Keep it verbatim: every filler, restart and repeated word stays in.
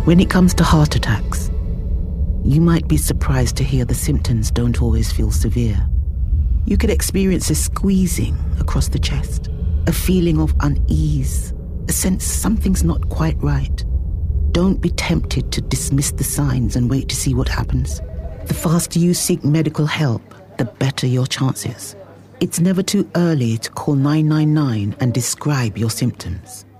When it comes to heart attacks, you might be surprised to hear the symptoms don't always feel severe. You could experience a squeezing across the chest, a feeling of unease, a sense something's not quite right. Don't be tempted to dismiss the signs and wait to see what happens. The faster you seek medical help, the better your chances. It's never too early to call nine nine nine and describe your symptoms.